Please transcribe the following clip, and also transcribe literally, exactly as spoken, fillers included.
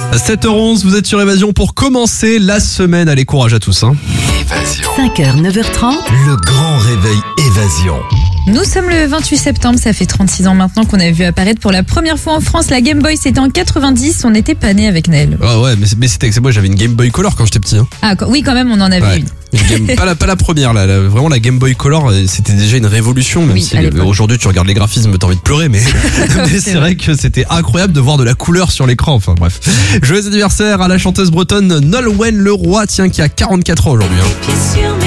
sept heures onze, vous êtes sur Évasion pour commencer la semaine. Allez, courage à tous. Hein. Évasion. cinq heures, neuf heures trente. Le grand réveil Évasion. Nous sommes le vingt-huit septembre, ça fait trente-six ans maintenant qu'on a vu apparaître pour la première fois en France la Game Boy. C'était en quatre-vingt-dix, on n'était pas né avec Naël. Ah ouais, mais, mais c'était c'est moi, j'avais une Game Boy Color quand j'étais petit. Hein. Ah oui, quand même, on en avait Ouais. une. Une Game- pas, la, pas la première, là, la- vraiment la Game Boy Color, c'était déjà une révolution, même Oui, si à le- l'époque. aujourd'hui tu regardes les graphismes, t'as envie de pleurer, mais, mais c'est vrai que c'était incroyable de voir de la couleur sur l'écran. Enfin bref. Joyeux anniversaire à la chanteuse bretonne Nolwenn Leroy, tiens, qui a quarante-quatre ans aujourd'hui. Hein.